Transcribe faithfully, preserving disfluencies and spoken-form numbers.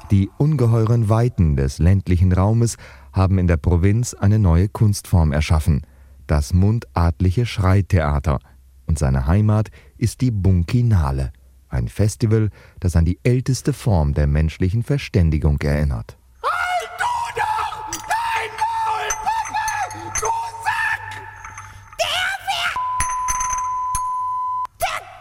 Die ungeheuren Weiten des ländlichen Raumes haben in der Provinz eine neue Kunstform erschaffen, das mundartliche Schreitheater. Und seine Heimat ist die Bunkinale, ein Festival, das an die älteste Form der menschlichen Verständigung erinnert.